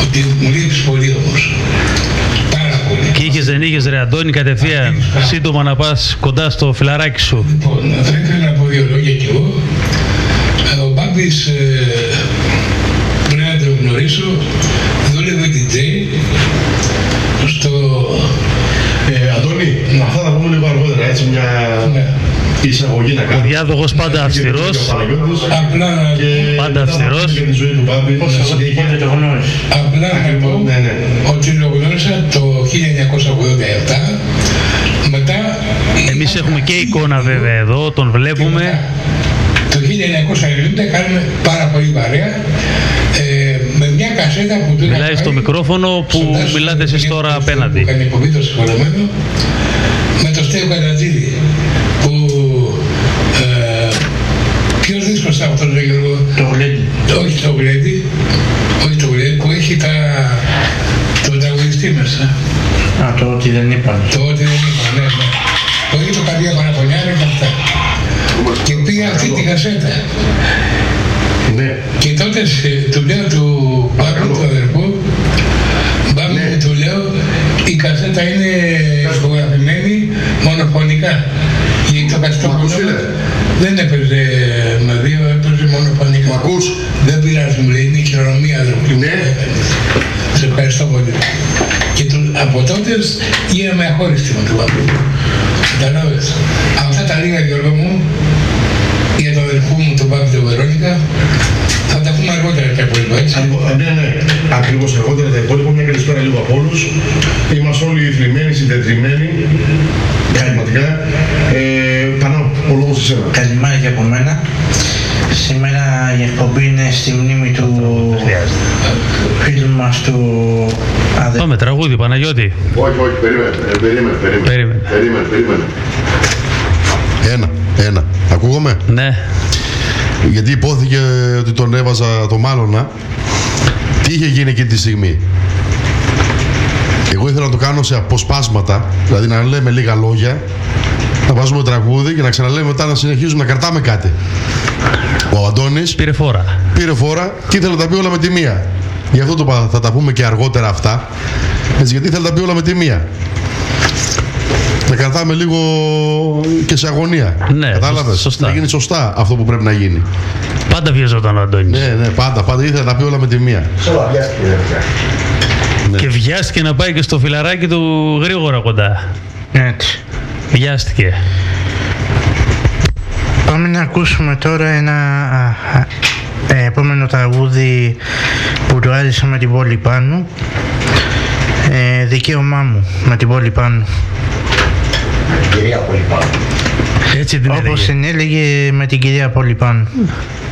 ότι μου λείψει πολύ όμως. Πάρα πολύ. Και δεν είχες ρε Αντώνη κατευθείαν σύντομα να πας κοντά στο φιλαράκι σου? Λοιπόν, θα ήθελα να πω δύο λόγια κι εγώ. Ο Μπάμπης, πρέπει να τον γνωρίσω, δούλευε DJ στο... Αντώνη, αυτά θα πούμε λίγο αργότερα, έτσι μια εισαγωγή να κάνουμε. Ο διάδοχος πάντα αυστηρός. Απλά πάντα αυστηρός. Για τη ζωή του Μπάμπη, το γνώρισε. Απλά να πω ότι το γνώρισα το 1987. Μετά... Εμείς έχουμε και εικόνα βέβαια εδώ, τον βλέπουμε. Το 1990 κάνουμε πάρα πολύ παρέα με μια κασέτα που του μιλάει στο μικρόφωνο που μιλάτε εσείς τώρα απέναντι. Που κάνει υποβεί το συγχωρεμένο με το Στέο Κατατζίδη που ποιος δίσκος ήταν αυτός, Γιώργο? Το Γλέντι. Όχι το Γλέντι, όχι το Γλέντι, που έχει τον τραγουδιστή μέσα. Α, το ότι δεν είπαν. Το ότι δεν είπαν, ναι. Που έχει το Καρδιά Παραπονιάρα και αυτά. Και πήγα αυτή τη κασέτα. Ναι. Και τότε του λέω του Μπάμπη, του αδερφού, Μπάμπη, του λέω, η κασέτα είναι ηχογραφημένη μονοφωνικά. Γιατί το Καστόπουλο δεν έπαιζε με δύο, έπαιζε μονοφωνικά. Μ' ακούς? Δεν πειράζει, μου λέει, είναι η χειρονομία, αδερφή. Ναι. Σε ευχαριστώ πολύ. Και από τότε γίναμε αχώριστοι με τον Μπάμπη. Καταλάβες. Αυτά τα λίγα, Γιώργο μου, για τον αδερφού μου, τον Μπάμπη, τον Βερόνικα, θα τα πούμε αργότερα τα υπόλοιπα, έτσι. Ναι, ναι, ακριβώς αργότερα τα υπόλοιπα, μια καλησπέρα λίγο από όλους. Είμαστε όλοι θλιμμένοι, συντετριμένοι, πραγματικά. Πανώ, ο λόγος εσένα. Καλημέρα και από μένα. Σήμερα η εκπομπή είναι στη μνήμη του φίλου μας του αδερφού. Πάμε τραγούδι, Παναγιώτη. Όχι, περίμενε. Ένα. Ακούγομαι? Ναι. Γιατί υπόθηκε ότι τον έβαζα το Μάλωνα. Τι είχε γίνει εκείνη τη στιγμή? Εγώ ήθελα να το κάνω σε αποσπάσματα, δηλαδή να λέμε λίγα λόγια, να βάζουμε τραγούδι και να ξαναλέμε μετά, να συνεχίζουμε να κρατάμε κάτι. Ο Αντώνης πήρε φόρα και ήθελε να τα πει όλα με τη μία. Γι' αυτό θα τα πούμε και αργότερα αυτά, έτσι, γιατί ήθελε να τα πει όλα με τη μία. Να κρατάμε λίγο και σε αγωνία. Ναι, κατάλαβες? σωστά. Να γίνει σωστά αυτό που πρέπει να γίνει. Πάντα βιαζόταν ο Αντώνης. Ναι, πάντα ήθελε να τα πει όλα με τη μία. Ναι. Και βιάστηκε να πάει και στο φιλαράκι του γρήγορα κοντά. Έτσι. Βιάστηκε. Πάμε να ακούσουμε τώρα ένα επόμενο τραγούδι που το άρεσε με την πόλη πάνω. Δικαίωμά μου με την πόλη πάνω. Κυρία Πόλη πάνω. Έτσι την έλεγε. Όπως την έλεγε με την κυρία Πόλη πάνω.